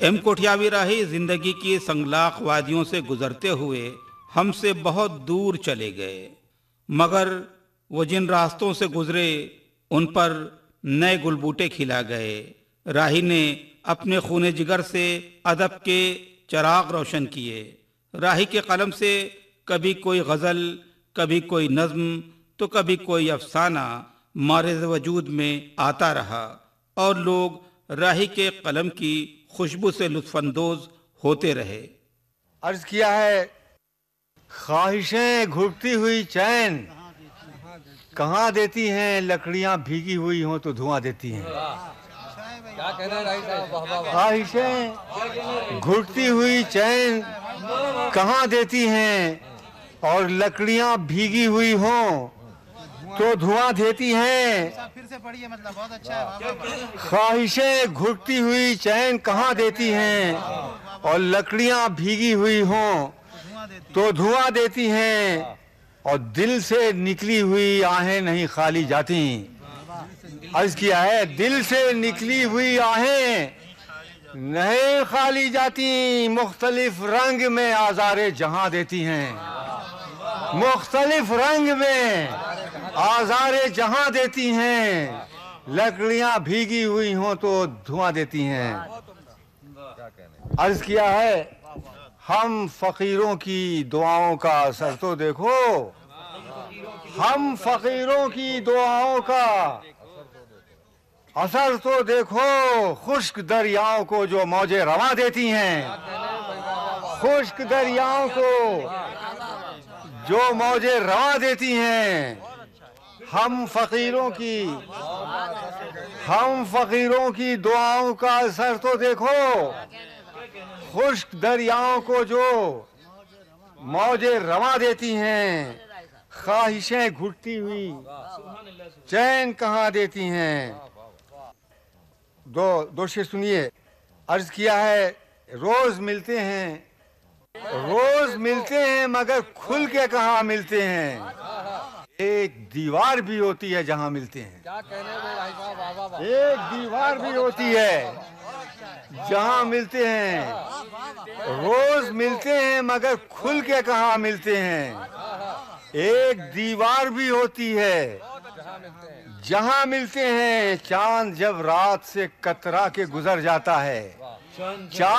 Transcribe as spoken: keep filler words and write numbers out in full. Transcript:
M कोठियावी राही जिंदगी की संगलाख वादियों से गुजरते हुए हमसे बहुत दूर चले गए, मगर वो जिन रास्तों से गुजरे उन पर नए गुलबूटे खिला गए। राही ने अपने खूने जिगर से अदब के चराग रोशन किए। राही के कलम से कभी कोई गज़ल, कभी कोई नज़्म, तो कभी कोई अफसाना मारिज़ वजूद में आता रहा और लोग राही के कलम की खुशबू से लुत्फानंदोज होते रहे। अर्ज किया है, ख्वाहिशें घुटती हुई चैन कहाँ देती हैं, लकड़ियां भीगी हुई हों तो धुआं देती हैं। क्या कह रहे हैं? ख्वाहिशें घुटती हुई चैन कहाँ देती हैं और लकड़ियां भीगी हुई हों तो धुआं देती हैं। फिर से पढ़िए, मतलब बहुत अच्छा है। ख्वाहिशें घुटती हुई चैन कहाँ देती हैं और लकड़ियां भीगी हुई हों तो धुआं देती हैं, और दिल से निकली हुई आहें नहीं खाली जाती। अर्ज किया है, दिल से निकली हुई आहें नहीं खाली जाती, मुख्तलिफ रंग में आज़ारे जहां देती हैं। मुख्तलिफ रंग में आज़ारे जहां देती हैं, लकड़ियां भीगी हुई हों तो धुआं देती हैं। अर्ज किया है, हम फकीरों की दुआओं का असर तो देखो, हम फकीरों की दुआओं का असर तो देखो, खुश्क दरियाओं को जो मौजें रवा देती हैं। खुश्क दरियाओं को जो मौजें रवा देती हैं। हम फकीरों की हम फकीरों की दुआओं का असर तो देखो, खुश्क दरियाओं को जो मौजें रवा देती हैं। ख्वाहिशें घुटती हुई चैन कहाँ देती हैं। दो दो शेर सुनिए। अर्ज किया है, रोज मिलते हैं रोज मिलते हैं मगर खुल के कहाँ मिलते हैं। एक दीवार भी होती है जहाँ मिलते हैं। क्या कहने में भाई साहब? वाह वाह वाह। एक दीवार भी होती है जहाँ मिलते हैं। रोज मिलते हैं मगर खुल के कहाँ मिलते हैं। एक दीवार भी होती है जहाँ मिलते हैं। चांद जब रात से कतरा के गुजर जाता है, चांद